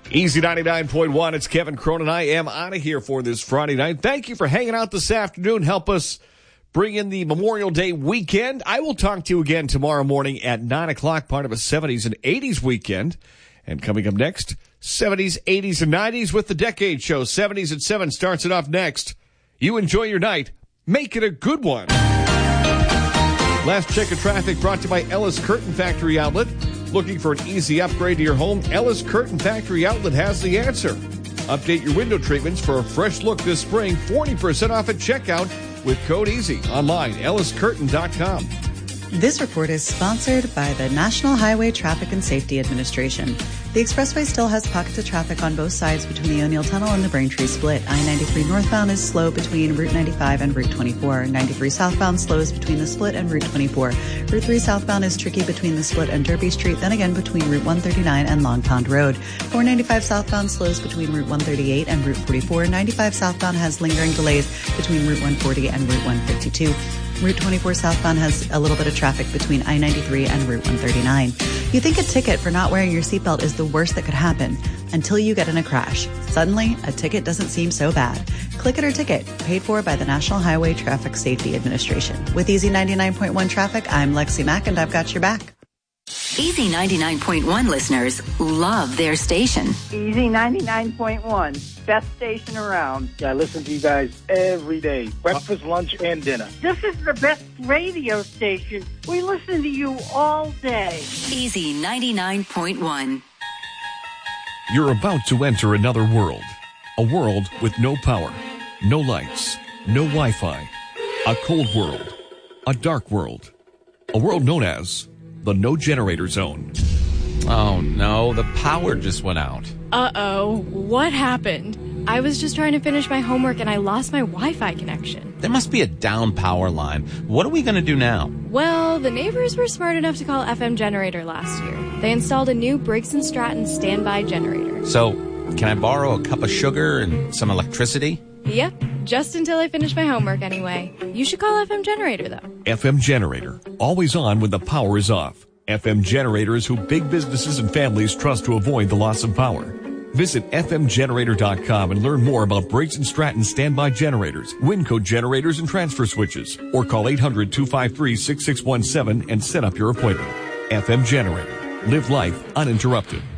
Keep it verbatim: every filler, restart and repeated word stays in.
Easy ninety-nine point one, it's Kevin Cronin. I am out of here for this Friday night. Thank you for hanging out this afternoon. Help us bring in the Memorial Day weekend. I will talk to you again tomorrow morning at nine o'clock, part of a seventies and eighties weekend. And coming up next, seventies, eighties, and nineties with the Decade Show. seventies at seven starts it off next. You enjoy your night. Make it a good one. Last check of traffic brought to you by Ellis Curtain Factory Outlet. Looking for an easy upgrade to your home? Ellis Curtain Factory Outlet has the answer. Update your window treatments for a fresh look this spring. forty percent off at checkout with code EASY. Online, ellis curtain dot com. This report is sponsored by the National Highway Traffic and Safety Administration. The expressway still has pockets of traffic on both sides between the O'Neill Tunnel and the Braintree Split. I ninety-three northbound is slow between Route ninety-five and Route twenty-four. ninety-three southbound slows between the Split and Route twenty-four. Route three southbound is tricky between the Split and Derby Street, then again between Route one thirty-nine and Long Pond Road. four ninety-five southbound slows between Route one thirty-eight and Route forty-four. ninety-five southbound has lingering delays between Route one forty and Route one fifty-two. Route twenty-four southbound has a little bit of traffic between I ninety-three and Route one thirty-nine. You think a ticket for not wearing your seatbelt is the worst that could happen until you get in a crash. Suddenly, a ticket doesn't seem so bad. Click It or Ticket, paid for by the National Highway Traffic Safety Administration. With Easy ninety-nine point one traffic, I'm Lexi Mack, and I've got your back. Easy ninety-nine point one listeners love their station. Easy ninety-nine point one, best station around. Yeah, I listen to you guys every day, breakfast, lunch, and dinner. This is the best radio station. We listen to you all day. Easy ninety-nine point one. You're about to enter another world. A world with no power, no lights, no Wi-Fi. A cold world. A dark world. A world known as the no generator zone. Oh no, the power just went out. Uh-oh, what happened? I was just trying to finish my homework and I lost my Wi-Fi connection. There must be a down power line. What are we going to do now? Well, the neighbors were smart enough to call F M Generator last year. They installed a new Briggs and Stratton standby generator. So, can I borrow a cup of sugar and some electricity? Yep, just until I finish my homework anyway. You should call F M Generator, though. F M Generator, always on when the power is off. F M Generator is who big businesses and families trust to avoid the loss of power. Visit f m generator dot com and learn more about Briggs and Stratton standby generators, Winco generators, and transfer switches. Or call eight hundred, two five three, six six one seven and set up your appointment. F M Generator. Live life uninterrupted.